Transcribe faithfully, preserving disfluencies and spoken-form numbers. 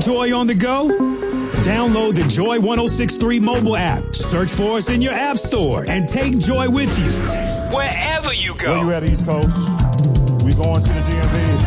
Joy on the go? Download the Joy ten sixty-three mobile app. Search for us in your app store and take Joy with you wherever you go. Where you at, East Coast? We going to the D M V.